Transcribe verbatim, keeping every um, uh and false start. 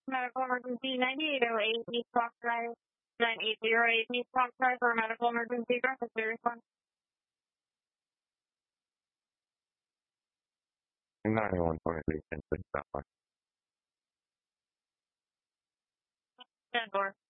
Medical emergency ninety-eight oh eight East Block Drive, nine eight zero eight East Block Drive for medical emergency. Graphic response. ninety-one twenty-three, ten, stop by. ten four.